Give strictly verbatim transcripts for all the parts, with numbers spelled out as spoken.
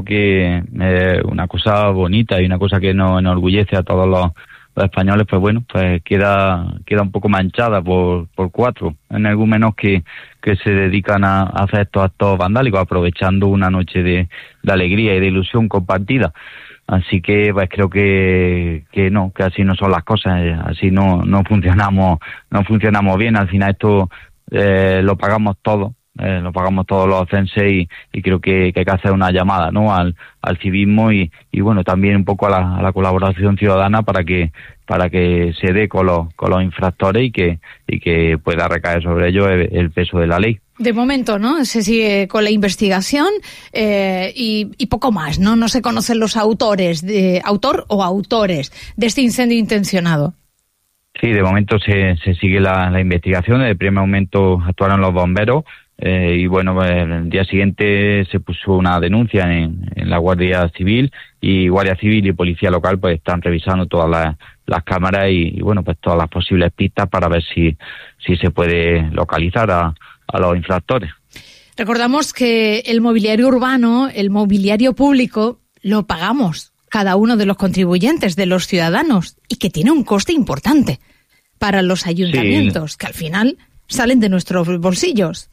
que es eh, una cosa bonita y una cosa que nos enorgullece a todos los, los españoles, pues bueno, pues queda queda un poco manchada por, por cuatro energúmenos que, que se dedican a, a hacer estos actos vandálicos, aprovechando una noche de, de alegría y de ilusión compartida. Así que pues creo que, que no, que así no son las cosas, así no, no funcionamos, no funcionamos bien. Al final esto eh, lo pagamos todos. Eh, lo pagamos todos los ocenses y, y creo que, que hay que hacer una llamada, ¿no?, al, al civismo y, y bueno, también un poco a la, a la colaboración ciudadana para que para que se dé con los con los infractores y que y que pueda recaer sobre ellos el, el peso de la ley. De momento, ¿no?, se sigue con la investigación eh, y, y poco más, ¿no? No se conocen los autores, de autor o autores de este incendio intencionado. Sí, de momento se, se sigue la, la investigación. En el primer momento actuaron los bomberos. Eh, y bueno, el día siguiente se puso una denuncia en, en la Guardia Civil y Guardia Civil y Policía Local pues están revisando todas las, las cámaras y, y bueno, pues todas las posibles pistas para ver si, si se puede localizar a, a los infractores. Recordamos que el mobiliario urbano, el mobiliario público, lo pagamos cada uno de los contribuyentes, de los ciudadanos, y que tiene un coste importante para los ayuntamientos, sí, que al final salen de nuestros bolsillos.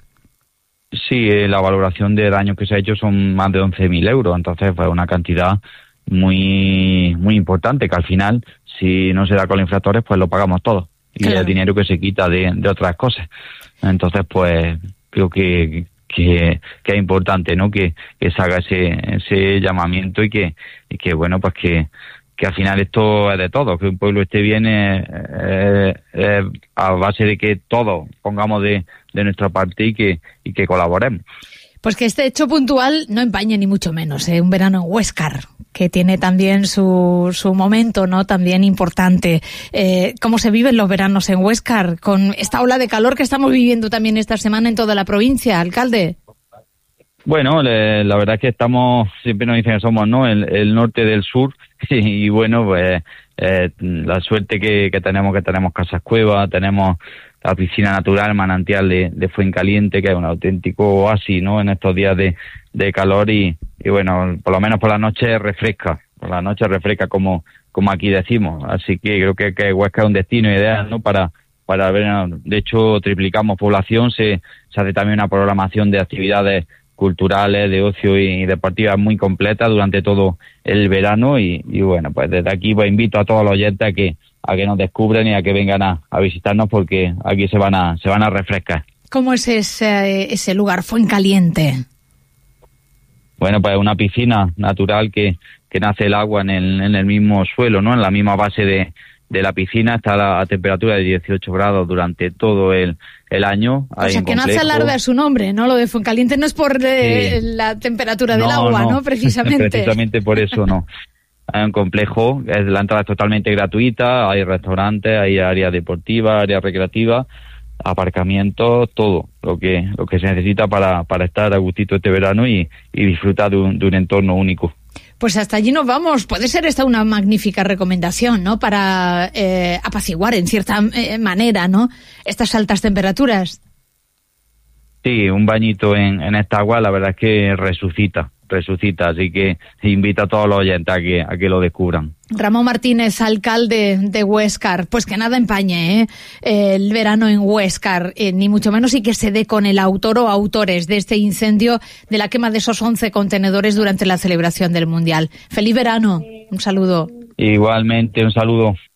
Sí, eh, la valoración de daño que se ha hecho son más de once mil euros, entonces fue una cantidad muy muy importante que al final, si no se da con los infractores, pues lo pagamos todos. Y claro, el dinero que se quita de, de otras cosas. Entonces, pues creo que que, que es importante, ¿no?, que, que se haga ese ese llamamiento y que y que bueno, pues que que al final esto es de todos, que un pueblo esté bien eh, eh, eh, a base de que todos pongamos de, de nuestra parte y que, y que colaboremos. Pues que este hecho puntual no empañe ni mucho menos, ¿eh? Un verano en Huéscar, que tiene también su, su momento, ¿no?, también importante. Eh, ¿Cómo se viven los veranos en Huéscar con esta ola de calor que estamos viviendo también esta semana en toda la provincia, alcalde? Bueno, le, la verdad es que estamos, siempre nos dicen que somos, ¿no?, el, el norte del sur, y, y bueno, pues eh, la suerte que, que tenemos, que tenemos Casas Cueva, tenemos la piscina natural, manantial de, de Fuencaliente, que es un auténtico oasis, ¿no?, en estos días de, de calor y, y bueno, por lo menos por la noche refresca, por la noche refresca como, como aquí decimos, así que creo que, que Huesca es un destino ideal, ¿no?, para para ver, de hecho triplicamos población, se, se hace también una programación de actividades culturales, de ocio y deportivas muy completas durante todo el verano y, y bueno, pues desde aquí pues invito a todos los oyentes a que a que nos descubran y a que vengan a, a visitarnos porque aquí se van a se van a refrescar. ¿Cómo es ese ese lugar Fuencaliente? Bueno, pues una piscina natural que que nace el agua en el en el mismo suelo, ¿no?, en la misma base de de la piscina, está a la a temperatura de dieciocho grados durante todo el, el año. O sea, que no hace alarde a su nombre, ¿no? Lo de Fuencaliente no es por eh, sí. la temperatura del no, agua, ¿no? ¿no? Precisamente. Precisamente por eso no. Hay un complejo, la entrada es totalmente gratuita, hay restaurantes, hay área deportiva, área recreativa, aparcamiento, todo lo que lo que se necesita para, para estar a gustito este verano y, y disfrutar de un, de un entorno único. Pues hasta allí nos vamos. Puede ser esta una magnífica recomendación, ¿no?, para eh, apaciguar en cierta eh, manera, ¿no?, estas altas temperaturas. Sí, un bañito en, en esta agua, la verdad es que resucita, resucita, así que invito a todos los oyentes a que, a que lo descubran. Ramón Martínez, alcalde de Huéscar, pues que nada empañe ¿eh? el verano en Huéscar, eh, ni mucho menos, y que se dé con el autor o autores de este incendio de la quema de esos once contenedores durante la celebración del Mundial. ¡Feliz verano! Un saludo. Igualmente, un saludo.